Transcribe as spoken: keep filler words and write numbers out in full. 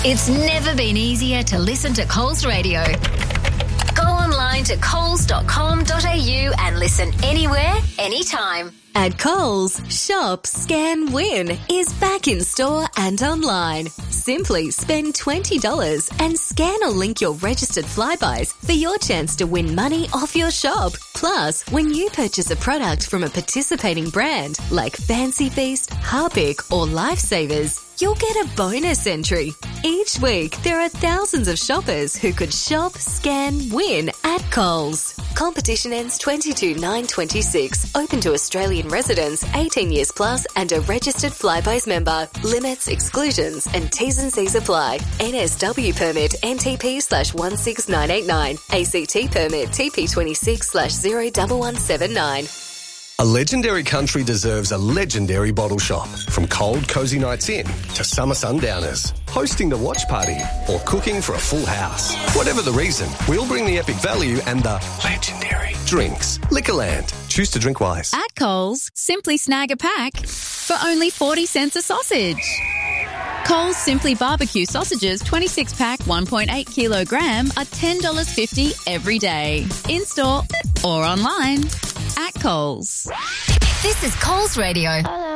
It's never been easier to listen to Coles Radio. Go online to coles dot com dot a u and listen anywhere, anytime. At Coles, Shop, Scan, Win is back in store and online. Simply spend twenty dollars and scan or link your registered Flybuys for your chance to win money off your shop. Plus, when you purchase a product from a participating brand like Fancy Feast, Harpic or Lifesavers, you'll get a bonus entry. Each week, there are thousands of shoppers who could shop, scan, win at Coles. Competition ends twenty-two nine twenty-six. Open to Australian residents, eighteen years plus and a registered Flybuys member. Limits, exclusions and T's and C's apply. N S W permit N T P slash one six nine eight nine. A C T permit T P twenty-six slash zero one one seven nine. A legendary country deserves a legendary bottle shop. From cold, cosy nights in to summer sundowners, hosting the watch party or cooking for a full house. Whatever the reason, we'll bring the epic value and the legendary drinks. Liquorland. Choose to drink wise. At Coles, simply snag a pack for only forty cents a sausage. Coles Simply Barbecue sausages twenty-six pack one point eight kilogram are ten dollars fifty every day. In-store or online. At Coles. This is Coles Radio. Hello.